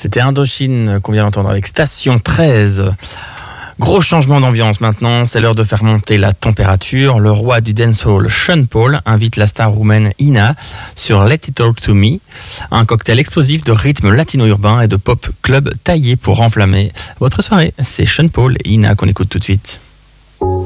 C'était Indochine qu'on vient d'entendre avec Station 13. Gros changement d'ambiance maintenant, c'est l'heure de faire monter la température. Le roi du dancehall, Sean Paul, invite la star roumaine Ina sur Let It Talk To Me, un cocktail explosif de rythme latino-urbain et de pop club taillé pour enflammer votre soirée. C'est Sean Paul et Ina qu'on écoute tout de suite.